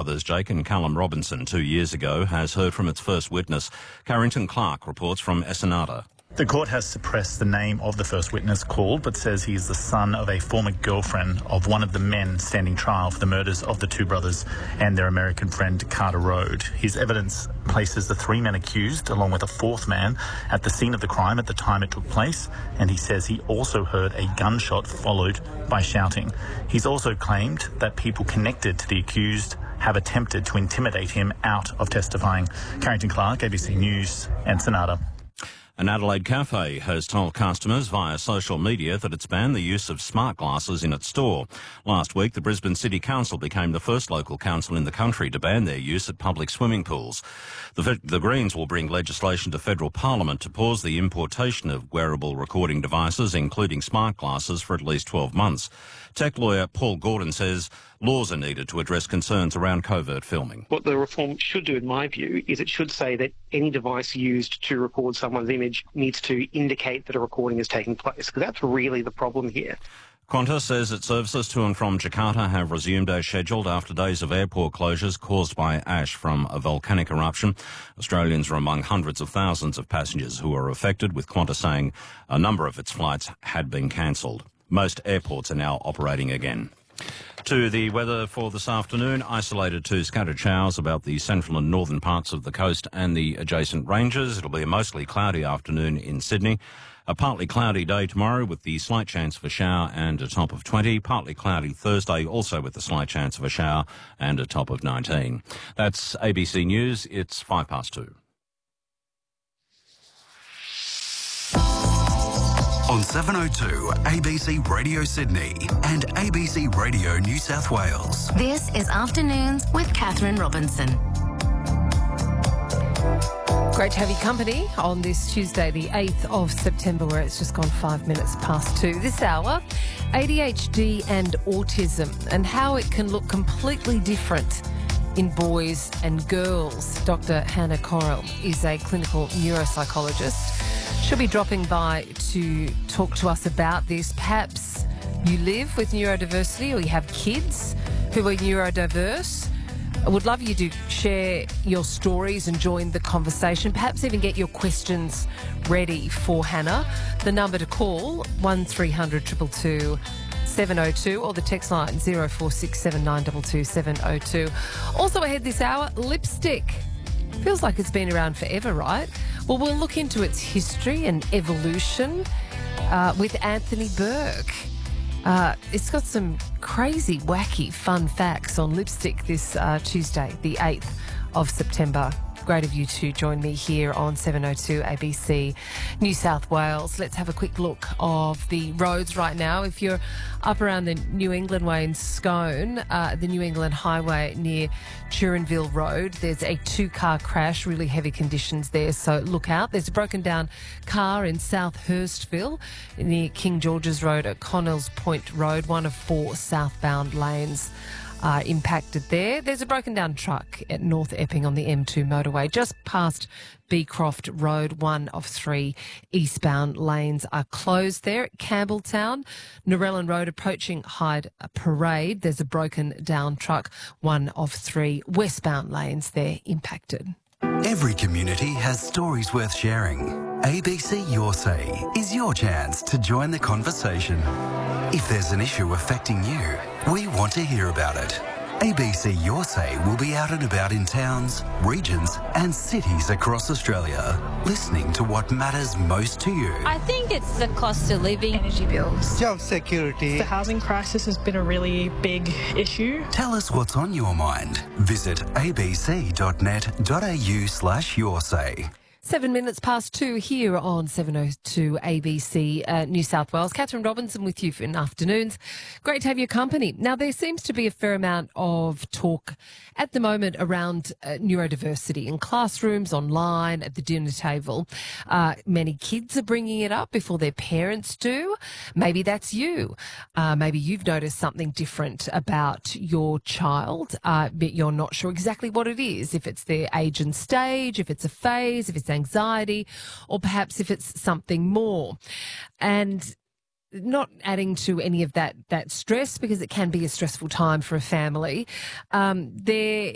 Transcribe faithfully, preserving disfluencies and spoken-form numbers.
Brothers Jake and Callum Robinson two years ago has heard from its first witness. Carrington Clark reports from Essenada. The court has suppressed the name of the first witness called, but says he is the son of a former girlfriend of one of the men standing trial for the murders of the two brothers and their American friend Carter Road. His evidence places the three men accused, along with a fourth man, at the scene of the crime at the time it took place, and he says he also heard a gunshot followed by shouting. He's also claimed that people connected to the accused have attempted to intimidate him out of testifying. Carrington Clark, A B C News, Ensenada. An Adelaide cafe has told customers via social media that it's banned the use of smart glasses in its store. Last week, the Brisbane City Council became the first local council in the country to ban their use at public swimming pools. The, the Greens will bring legislation to federal parliament to pause the importation of wearable recording devices, including smart glasses, for at least twelve months. Tech lawyer Paul Gordon says laws are needed to address concerns around covert filming. What the reform should do, in my view, is it should say that any device used to record someone's image needs to indicate that a recording is taking place, because that's really the problem here. Qantas says its services to and from Jakarta have resumed as scheduled after days of airport closures caused by ash from a volcanic eruption. Australians are among hundreds of thousands of passengers who are affected, with Qantas saying a number of its flights had been cancelled. Most airports are now operating again. To the weather for this afternoon, isolated to scattered showers about the central and northern parts of the coast and the adjacent ranges. It'll be a mostly cloudy afternoon in Sydney. A partly cloudy day tomorrow with the slight chance of a shower and a top of twenty. Partly cloudy Thursday, also with a slight chance of a shower and a top of nineteen. That's A B C News. It's five past two. On seven oh two A B C Radio Sydney and A B C Radio New South Wales. This is Afternoons with Catherine Robinson. Great to have your company on this Tuesday, the eighth of September, where it's just gone five minutes past two. This hour, A D H D and autism and how it can look completely different in boys and girls. Doctor Hannah Correll is a clinical neuropsychologist. She'll be dropping by to talk to us about this. Perhaps you live with neurodiversity or you have kids who are neurodiverse. I would love you to share your stories and join the conversation, perhaps even get your questions ready for Hannah. The number to call, one three hundred two two two seven oh two, or the text line zero four six seven nine two two seven oh two. Also ahead this hour, lipstick. Feels like it's been around forever, right? Well, we'll look into its history and evolution uh, with Anthony Burke. Uh, it's got some crazy, wacky, fun facts on lipstick this uh, Tuesday, the eighth of September. Great of you to join me here on seven oh two A B C New South Wales. Let's have a quick look of the roads right now. If you're up around the New England Way in Scone, uh, the New England Highway near Turinville Road, there's a two-car crash, really heavy conditions there, so look out. There's a broken down car in South Hurstville near King George's Road at Connells Point Road, one of four southbound lanes Uh, impacted there. There's a broken down truck at North Epping on the M two motorway, just past Beecroft Road. One of three eastbound lanes are closed there. At Campbelltown, Narellan Road approaching Hyde Parade, there's a broken down truck. One of three westbound lanes there impacted. Every community has stories worth sharing. A B C Your Say is your chance to join the conversation. If there's an issue affecting you, we want to hear about it. A B C Your Say will be out and about in towns, regions and cities across Australia, listening to what matters most to you. I think it's the cost of living. Energy bills. Job security. The housing crisis has been a really big issue. Tell us what's on your mind. Visit abc.net.au slash your say. Seven minutes past two here on seven oh two A B C uh, New South Wales. Catherine Robinson with you in afternoons. Great to have your company. Now, there seems to be a fair amount of talk at the moment around uh, neurodiversity in classrooms, online, at the dinner table. Uh, many kids are bringing it up before their parents do. Maybe that's you. Uh, maybe you've noticed something different about your child, uh, but you're not sure exactly what it is, if it's their age and stage, if it's a phase, if it's anxiety, or perhaps if it's something more. And not adding to any of that that stress, because it can be a stressful time for a family, um, there